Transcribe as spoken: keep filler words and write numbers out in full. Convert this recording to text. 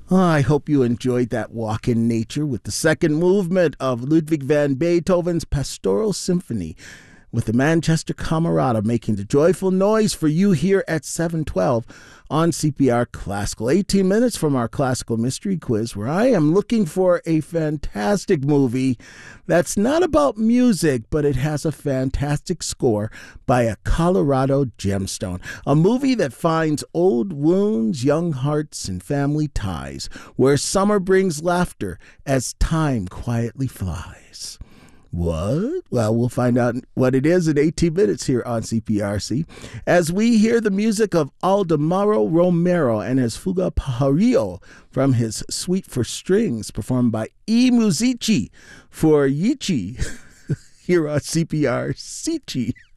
Oh, I hope you enjoyed that walk in nature with the second movement of Ludwig van Beethoven's Pastoral Symphony, with the Manchester Camerata making the joyful noise for you here at seven twelve on C P R Classical. eighteen minutes from our classical mystery quiz, where I am looking for a fantastic movie that's not about music, but it has a fantastic score by a Colorado gemstone. A movie that finds old wounds, young hearts, and family ties, where summer brings laughter as time quietly flies. What? Well, we'll find out what it is in eighteen minutes here on C P R C as we hear the music of Aldemaro Romero and his Fuga Pajarillo from his Suite for Strings, performed by I Musici for Yichi here on C P R C.